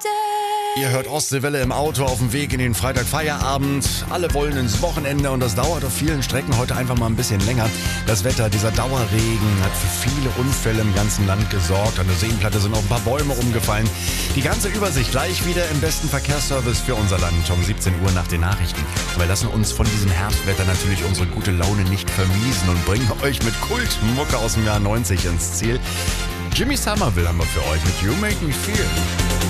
Ihr hört Ostseewelle im Auto auf dem Weg in den Freitagfeierabend. Alle wollen ins Wochenende und das dauert auf vielen Strecken heute einfach mal ein bisschen länger. Das Wetter, dieser Dauerregen hat für viele Unfälle im ganzen Land gesorgt. An der Seenplatte sind auch ein paar Bäume umgefallen. Die ganze Übersicht gleich wieder im besten Verkehrsservice für unser Land um 17 Uhr nach den Nachrichten. Wir lassen uns von diesem Herbstwetter natürlich unsere gute Laune nicht vermiesen und bringen euch mit Kultmucke aus dem Jahr 90 ins Ziel. Jimmy Somerville haben wir für euch mit You Make Me Feel.